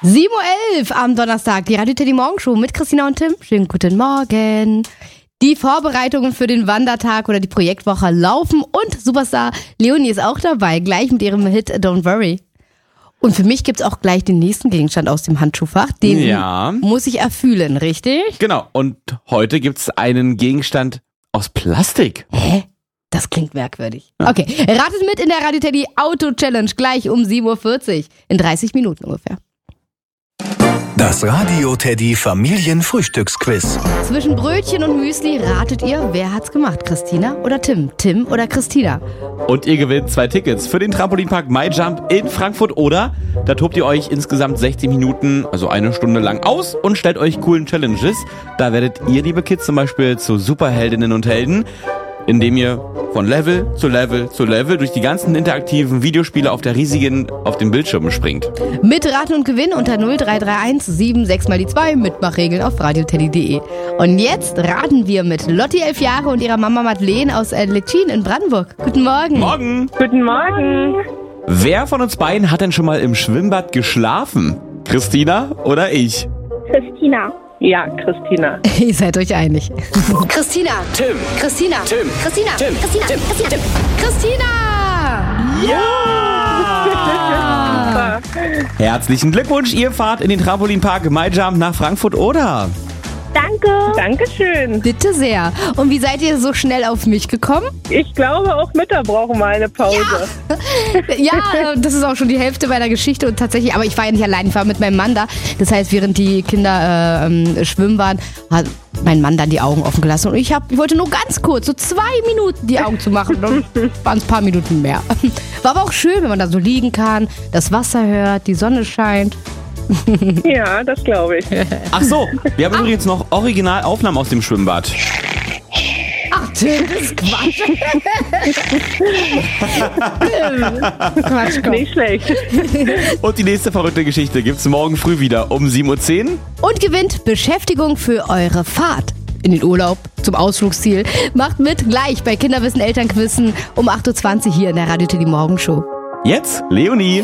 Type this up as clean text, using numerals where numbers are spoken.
7:11 Uhr am Donnerstag, die Radio Teddy Morgenshow mit Christina und Tim. Schönen guten Morgen. Die Vorbereitungen für den Wandertag oder die Projektwoche laufen und Superstar Leonie ist auch dabei, gleich mit ihrem Hit Don't Worry. Und für mich gibt's auch gleich den nächsten Gegenstand aus dem Handschuhfach, den muss ich erfühlen, richtig? Genau, und heute gibt's einen Gegenstand aus Plastik. Hä? Das klingt merkwürdig. Ja. Okay, ratet mit in der Radio Teddy Auto Challenge gleich um 7:40 Uhr, in 30 Minuten ungefähr. Das Radio Teddy Familienfrühstücksquiz. Zwischen Brötchen und Müsli ratet ihr, wer hat's gemacht? Christina oder Tim? Tim oder Christina? Und ihr gewinnt 2 Tickets für den Trampolinpark MyJump in Frankfurt oder da tobt ihr euch insgesamt 60 Minuten, also 1 Stunde lang aus und stellt euch coolen Challenges. Da werdet ihr, liebe Kids, zum Beispiel zu Superheldinnen und Helden, indem ihr von Level zu Level zu Level durch die ganzen interaktiven Videospiele auf den Bildschirmen springt. Mitraten und gewinnen unter 0331 76 mal die 2 Mitmachregeln auf radioteddy.de. Und jetzt raten wir mit Lotti 11 Jahre und ihrer Mama Madeleine aus Letschin in Brandenburg. Guten Morgen. Morgen. Guten Morgen. Wer von uns beiden hat denn schon mal im Schwimmbad geschlafen? Christina oder ich? Christina. Ja, Christina. Ihr seid euch einig. Christina. Tim. Christina. Tim. Christina. Tim. Christina. Tim. Christina. Tim. Christina. Ja! Herzlichen Glückwunsch, ihr fahrt in den Trampolinpark MyJump nach Frankfurt oder? Danke. Dankeschön. Bitte sehr. Und wie seid ihr so schnell auf mich gekommen? Ich glaube, auch Mütter brauchen mal eine Pause. Ja, das ist auch schon die Hälfte meiner Geschichte und tatsächlich, aber ich war ja nicht allein, ich war mit meinem Mann da. Das heißt, während die Kinder schwimmen waren, hat mein Mann dann die Augen offen gelassen und ich wollte nur ganz kurz, so 2 Minuten die Augen zu machen. Dann waren es ein paar Minuten mehr. War aber auch schön, wenn man da so liegen kann, das Wasser hört, die Sonne scheint. Ja, das glaube ich. Ach so, wir haben übrigens noch Originalaufnahmen aus dem Schwimmbad. Ach, Tim, das ist Quatsch. Quatsch, komm. Nicht schlecht. Und die nächste verrückte Geschichte gibt's morgen früh wieder um 7:10 Uhr. Und gewinnt Beschäftigung für eure Fahrt in den Urlaub zum Ausflugsziel. Macht mit gleich bei Kinderwissen Elternquissen um 8:20 Uhr hier in der Radio Teddy Morgenshow. Jetzt Leonie.